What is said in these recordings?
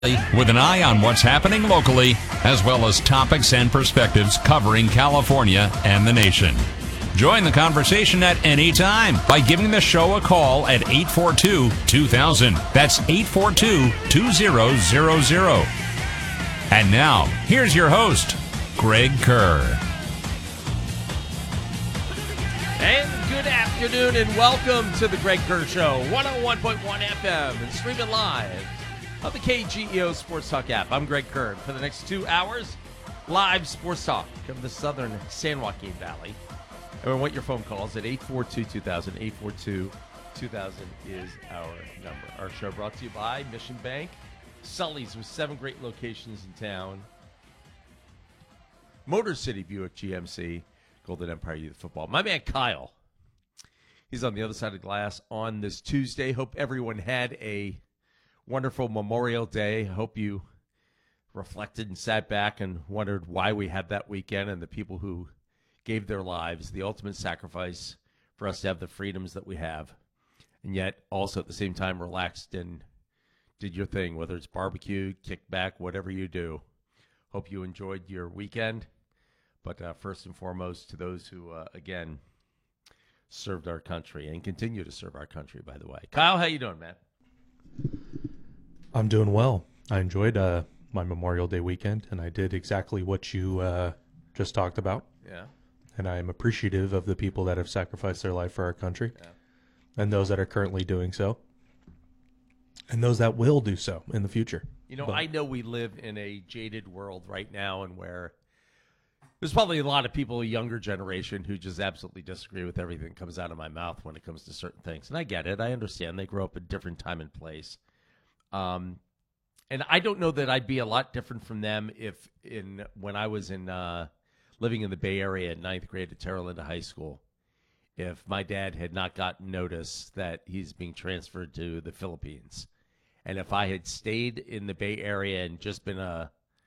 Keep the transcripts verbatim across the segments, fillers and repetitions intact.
with an eye on what's happening locally, as well as topics and perspectives covering California and the nation. Join the conversation at any time by giving the show a call at eight four two, two thousand. That's eight four two, two thousand. And now, here's your host, Greg Kerr. And good afternoon and welcome to the Greg Kerr Show, one oh one point one F M and streaming live on the K G E O Sports Talk app. I'm Greg Kerr. For the next two hours, live sports talk from the southern San Joaquin Valley. And we want your phone calls at eight four two, two thousand. eight four two, two thousand is our number. Our show brought to you by Mission Bank. Sully's with seven great locations in town. Motor City Buick G M C. Golden Empire Youth Football. My man Kyle. He's on the other side of the glass on this Tuesday. Hope everyone had a wonderful Memorial Day. I hope you reflected and sat back and wondered why we had that weekend and the people who gave their lives, the ultimate sacrifice for us to have the freedoms that we have, and yet also at the same time relaxed and did your thing, whether it's barbecue, kick back, whatever you do. Hope you enjoyed your weekend. But uh, first and foremost, to those who, uh, again, served our country and continue to serve our country, by the way. Kyle, how you doing, man? I'm doing well. I enjoyed uh, my Memorial Day weekend, and I did exactly what you uh, just talked about. Yeah. And I am appreciative of the people that have sacrificed their life for our country, Yeah. and those that are currently doing so, and those that will do so in the future. You know, But- I know we live in a jaded world right now, and where there's probably a lot of people, a younger generation, who just absolutely disagree with everything that comes out of my mouth when it comes to certain things. And I get it. I understand. They grow up at a different time and place. Um, and I don't know that I'd be a lot different from them if in when I was in uh, living in the Bay Area at ninth grade at Terra Linda High School, if my dad had not gotten notice that he's being transferred to the Philippines. And if I had stayed in the Bay Area and just been a,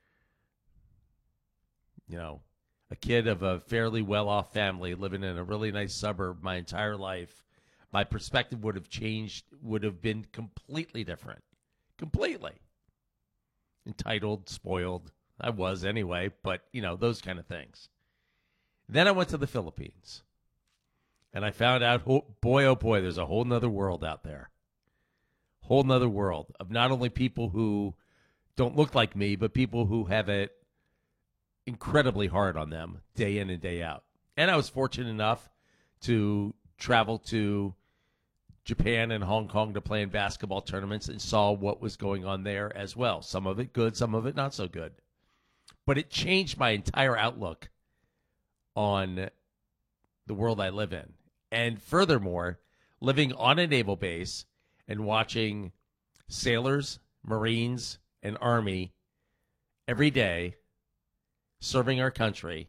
you know, a kid of a fairly well-off family living in a really nice suburb my entire life, my perspective would have changed, would have been completely different. Completely. Entitled, spoiled. I was anyway, but, you know, those kind of things. Then I went to the Philippines. And I found out, oh, boy, oh boy, there's a whole nother world out there. Whole nother world of not only people who don't look like me, but people who have it incredibly hard on them day in and day out. And I was fortunate enough to travel to Japan and Hong Kong to play in basketball tournaments and saw what was going on there as well. Some of it good, some of it not so good. But it changed my entire outlook on the world I live in. And furthermore, living on a naval base and watching sailors, Marines, and Army every day serving our country,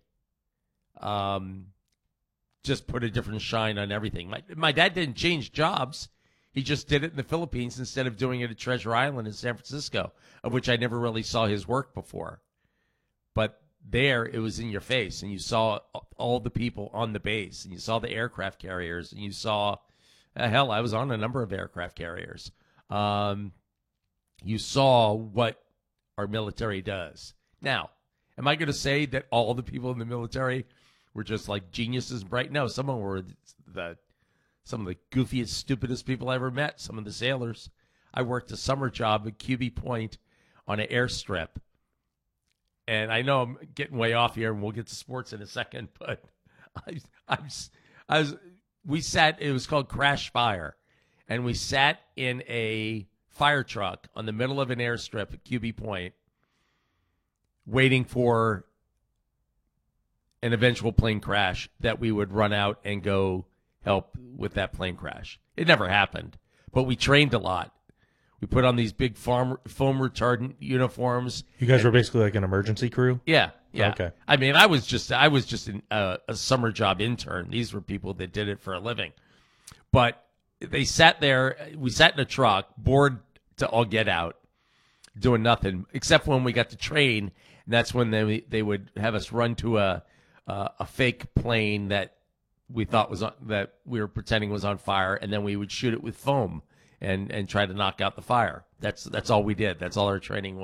um, just put a different shine on everything. My, my dad didn't change jobs. He just did it in the Philippines instead of doing it at Treasure Island in San Francisco, of which I never really saw his work before. But there, it was in your face, and you saw all the people on the base, and you saw the aircraft carriers, and you saw, uh, hell, I was on a number of aircraft carriers. Um, you saw what our military does. Now, am I going to say that all the people in the military were just like geniuses and bright? No, some of them were the, some of the goofiest, stupidest people I ever met, some of the sailors. I worked a summer job at Q B Point on an airstrip. And I know I'm getting way off here, and we'll get to sports in a second, but I, I, was, I was, we sat, it was called Crash Fire, and we sat in a fire truck on the middle of an airstrip at Q B Point, waiting for an eventual plane crash that we would run out and go help with that plane crash. It never happened, but we trained a lot. We put on these big foam, foam retardant uniforms. You guys and, were basically like an emergency crew? Yeah, yeah. Okay. I mean, I was just I was just an, uh, a summer job intern. These were people that did it for a living. But they sat there. We sat in a truck, bored to all get out, doing nothing, except when we got to train. And that's when they they would have us run to a uh, a fake plane that we thought was on, that we were pretending was on fire, and then we would shoot it with foam and and try to knock out the fire. That's that's all we did. That's all our training was.